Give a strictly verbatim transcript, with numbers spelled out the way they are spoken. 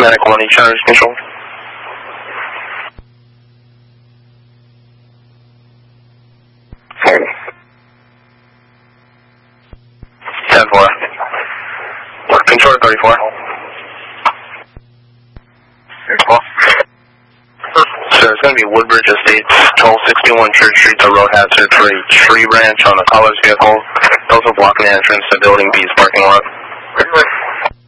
Medic one, each other's control. ten four. Control thirty-four. Well, so it's going to be Woodbridge Estates, twelve sixty-one Church Street, the road hazard for a tree branch on the caller's vehicle. Those are blocking the entrance to Building B's parking lot.